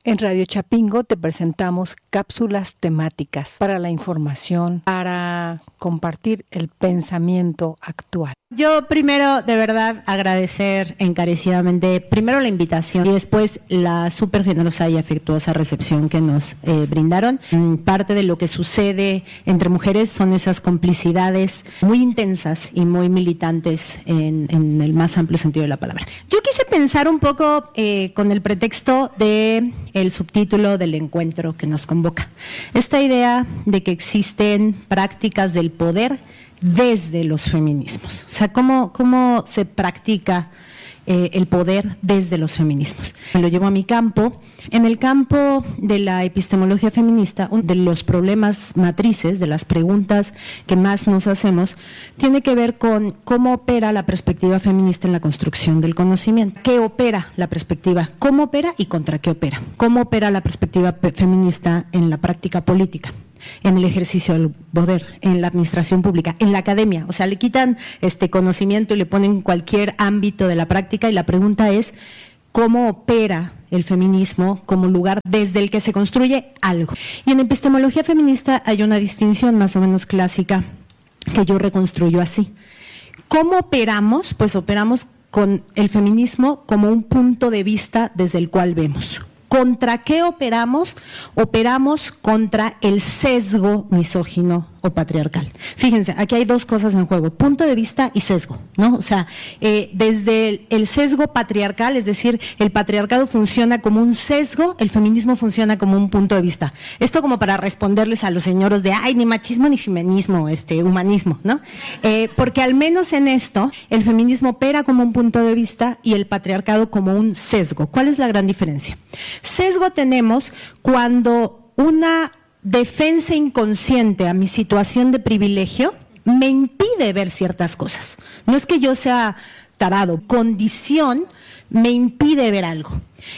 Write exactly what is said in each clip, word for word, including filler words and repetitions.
En Radio Chapingo te presentamos cápsulas temáticas para la información, para compartir el pensamiento actual. Yo primero, de verdad, agradecer encarecidamente, primero la invitación y después la súper generosa y afectuosa recepción que nos eh, brindaron. Parte de lo que sucede entre mujeres son esas complicidades muy intensas y muy militantes en, en el más amplio sentido de la palabra. Yo quise pensar un poco eh, con el pretexto de el subtítulo del encuentro que nos convoca. Esta idea de que existen prácticas del poder desde los feminismos. O sea, cómo, cómo se practica eh, el poder desde los feminismos. Me lo llevo a mi campo. En el campo de la epistemología feminista, uno de los problemas matrices, de las preguntas que más nos hacemos, tiene que ver con cómo opera la perspectiva feminista en la construcción del conocimiento. ¿Qué opera la perspectiva? ¿Cómo opera y contra qué opera? ¿Cómo opera la perspectiva feminista en la práctica política, en el ejercicio del poder, en la administración pública, en la academia? O sea, le quitan este conocimiento y le ponen cualquier ámbito de la práctica y la pregunta es cómo opera el feminismo como lugar desde el que se construye algo. Y en epistemología feminista hay una distinción más o menos clásica que yo reconstruyo así. ¿Cómo operamos? Pues operamos con el feminismo como un punto de vista desde el cual vemos. ¿Contra qué operamos? Operamos contra el sesgo misógino o patriarcal. Fíjense, aquí hay dos cosas en juego, punto de vista y sesgo, ¿no? O sea, eh, desde el, el sesgo patriarcal, es decir, el patriarcado funciona como un sesgo, el feminismo funciona como un punto de vista. Esto como para responderles a los señoros de, ay, ni machismo ni feminismo, este, humanismo, ¿no? Eh, porque al menos en esto, el feminismo opera como un punto de vista y el patriarcado como un sesgo. ¿Cuál es la gran diferencia? Sesgo tenemos cuando una defensa inconsciente a mi situación de privilegio me impide ver ciertas cosas. No es que yo sea tarado, condición me impide ver algo.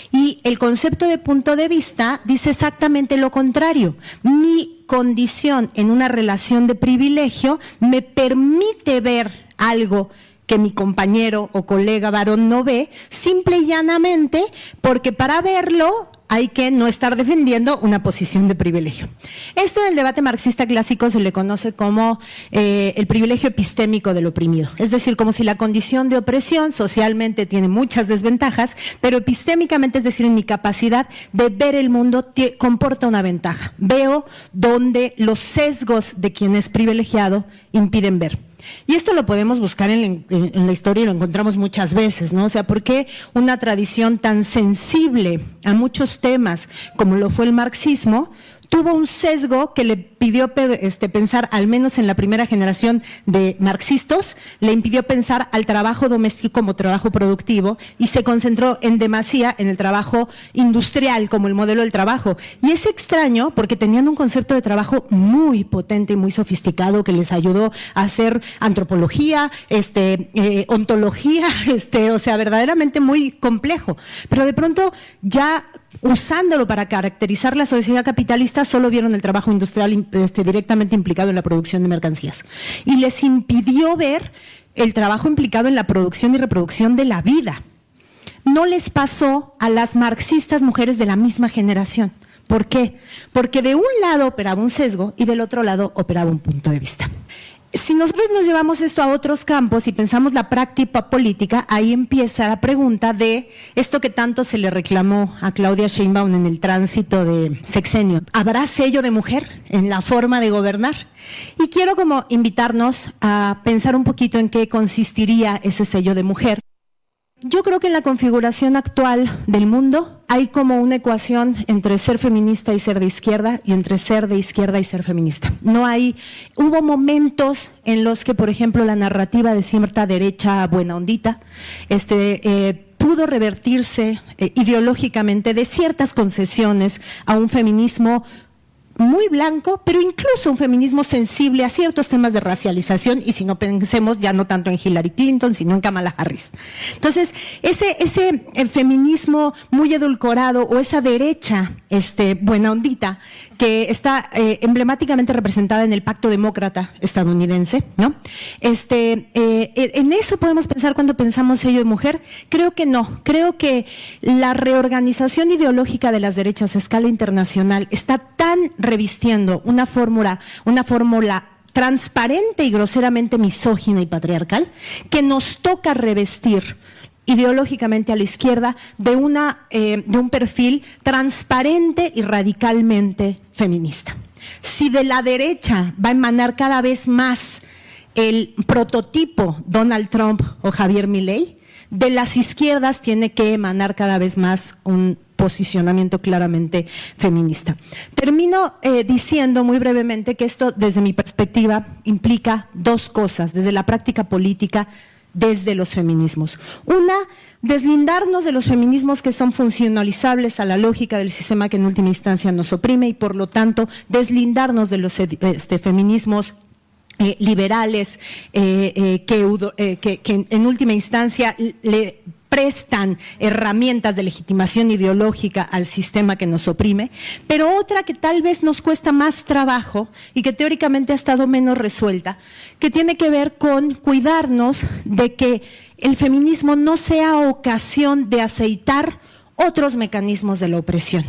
Y el concepto de punto de vista dice exactamente lo contrario. Mi condición en una relación de privilegio me permite ver algo que mi compañero o colega varón no ve, simple y llanamente porque para verlo hay que no estar defendiendo una posición de privilegio. Esto en el debate marxista clásico se le conoce como eh, el privilegio epistémico del oprimido, es decir, como si la condición de opresión socialmente tiene muchas desventajas, pero epistémicamente, es decir, en mi capacidad de ver el mundo, comporta una ventaja. Veo donde los sesgos de quien es privilegiado impiden ver. Y esto lo podemos buscar en, en, en la historia y lo encontramos muchas veces, ¿no? O sea, ¿por qué una tradición tan sensible a muchos temas como lo fue el marxismo tuvo un sesgo que le pidió este, pensar, al menos en la primera generación de marxistas, le impidió pensar al trabajo doméstico como trabajo productivo y se concentró en demasía en el trabajo industrial como el modelo del trabajo? Y es extraño porque tenían un concepto de trabajo muy potente y muy sofisticado que les ayudó a hacer antropología, este, eh, ontología, este, o sea, verdaderamente muy complejo. Pero de pronto ya usándolo para caracterizar la sociedad capitalista, solo vieron el trabajo industrial este, directamente implicado en la producción de mercancías. Y les impidió ver el trabajo implicado en la producción y reproducción de la vida. No les pasó a las marxistas mujeres de la misma generación. ¿Por qué? Porque de un lado operaba un sesgo y del otro lado operaba un punto de vista. Si nosotros nos llevamos esto a otros campos y pensamos la práctica política, ahí empieza la pregunta de esto que tanto se le reclamó a Claudia Sheinbaum en el tránsito de sexenio. ¿Habrá sello de mujer en la forma de gobernar? Y quiero como invitarnos a pensar un poquito en qué consistiría ese sello de mujer. Yo creo que en la configuración actual del mundo hay como una ecuación entre ser feminista y ser de izquierda y entre ser de izquierda y ser feminista. No hay, hubo momentos en los que, por ejemplo, la narrativa de cierta derecha buena ondita, este, eh, pudo revertirse eh, ideológicamente de ciertas concesiones a un feminismo muy blanco, pero incluso un feminismo sensible a ciertos temas de racialización, y si no pensemos ya no tanto en Hillary Clinton, sino en Kamala Harris. Entonces, ese, ese el feminismo muy edulcorado, o esa derecha este, buena ondita, que está eh, emblemáticamente representada en el Pacto Demócrata estadounidense, ¿no? Este, eh, en eso podemos pensar cuando pensamos ello de mujer. Creo que no, creo que la reorganización ideológica de las derechas a escala internacional está tan revistiendo una fórmula, una fórmula transparente y groseramente misógina y patriarcal, que nos toca revestir ideológicamente a la izquierda de, una, eh, de un perfil transparente y radicalmente feminista. Si de la derecha va a emanar cada vez más el prototipo Donald Trump o Javier Milei, de las izquierdas tiene que emanar cada vez más un posicionamiento claramente feminista. Termino eh, diciendo muy brevemente que esto, desde mi perspectiva, implica dos cosas, desde la práctica política, desde los feminismos. Una, deslindarnos de los feminismos que son funcionalizables a la lógica del sistema que en última instancia nos oprime, y por lo tanto deslindarnos de los este, feminismos eh, liberales eh, eh, que, eh, que, que en última instancia le prestan herramientas de legitimación ideológica al sistema que nos oprime, pero otra que tal vez nos cuesta más trabajo y que teóricamente ha estado menos resuelta, que tiene que ver con cuidarnos de que el feminismo no sea ocasión de aceitar otros mecanismos de la opresión.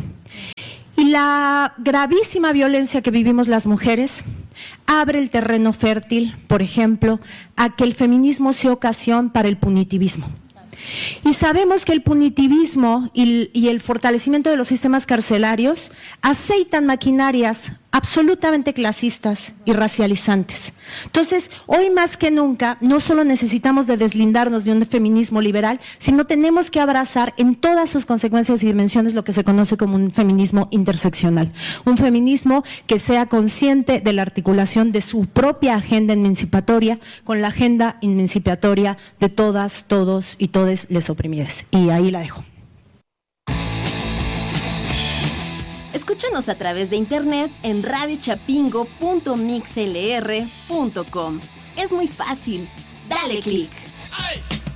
Y la gravísima violencia que vivimos las mujeres abre el terreno fértil, por ejemplo, a que el feminismo sea ocasión para el punitivismo. Y sabemos que el punitivismo y, y el fortalecimiento de los sistemas carcelarios aceitan maquinarias absolutamente clasistas y racializantes. Entonces, hoy más que nunca, no solo necesitamos de deslindarnos de un feminismo liberal, sino tenemos que abrazar en todas sus consecuencias y dimensiones lo que se conoce como un feminismo interseccional. Un feminismo que sea consciente de la articulación de su propia agenda emancipatoria con la agenda emancipatoria de todas, todos y todes les oprimidas. Y ahí la dejo. Escúchanos a través de internet en radio chapingo punto mixlr punto com. Es muy fácil. Dale clic.